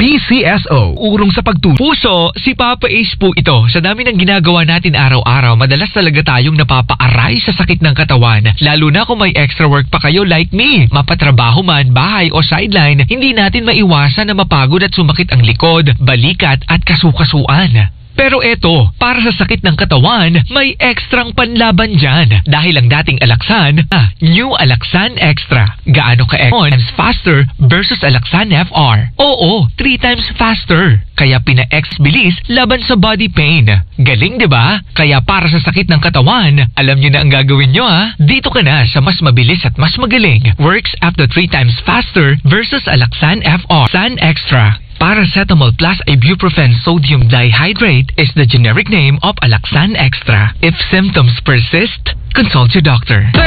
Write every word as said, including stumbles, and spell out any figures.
P C S O, urong sa pagtulog. Puso, si Papa Ace po ito. Sa dami ng ginagawa natin araw-araw, madalas talaga tayong napapaaray sa sakit ng katawan. Lalo na kung may extra work pa kayo like me. Mapatrabaho man, bahay o sideline, hindi natin maiwasan na mapagod at sumakit ang likod, balikat at kasukasuan. Pero eto, para sa sakit ng katawan, may ekstrang panlaban dyan. Dahil ang dating Alaxan, ah, New Alaxan Extra. Gaano ka-X times faster versus Alaxan F R. Oo, three times faster. Kaya pina-X bilis laban sa body pain. Galing, di ba? Kaya para sa sakit ng katawan, alam nyo na ang gagawin nyo ha. Dito ka na sa mas mabilis at mas magaling. Works up to three times faster versus Alaxan F R. San Extra. Paracetamol plus ibuprofen sodium dihydrate is the generic name of Alaxan Extra. If symptoms persist, consult your doctor.